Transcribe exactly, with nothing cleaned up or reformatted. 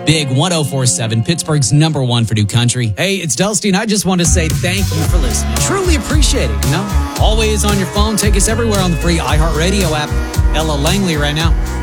Big one oh four point seven, Pittsburgh's number one for new country. Hey, it's Dusty, and I just want to say thank you for listening. Truly appreciate it, you know? Always on your phone. Take us everywhere on the free iHeartRadio app. Ella Langley right now.